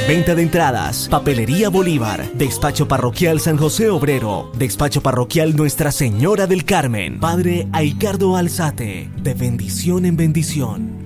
Venta de entradas. Papelería Bolívar. Despacho Parroquial San José Obrero. Despacho Parroquial Nuestra Señora del Carmen. Padre Aicardo Alzate. De bendición en bendición.